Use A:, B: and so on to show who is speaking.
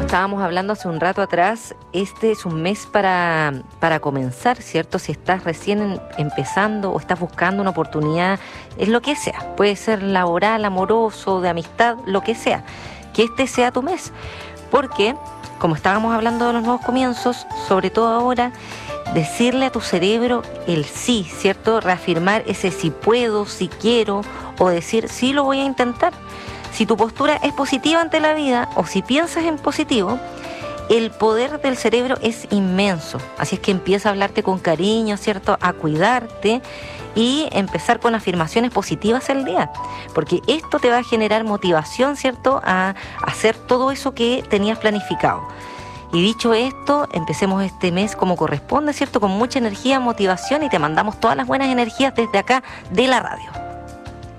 A: estábamos hablando hace un rato atrás, este es un mes para comenzar, ¿cierto? Si estás recién empezando o estás buscando una oportunidad, es lo que sea, puede ser laboral, amoroso, de amistad, lo que sea, que este sea tu mes, porque como estábamos hablando de los nuevos comienzos, sobre todo ahora, decirle a tu cerebro el sí, ¿cierto? Reafirmar ese si puedo, si quiero, o decir sí lo voy a intentar. Si tu postura es positiva ante la vida o si piensas en positivo, el poder del cerebro es inmenso. Así es que empieza a hablarte con cariño, ¿cierto? A cuidarte y empezar con afirmaciones positivas el día. Porque esto te va a generar motivación, ¿cierto? A hacer todo eso que tenías planificado. Y dicho esto, empecemos este mes como corresponde, ¿cierto? Con mucha energía, motivación y te mandamos todas las buenas energías desde acá de la radio.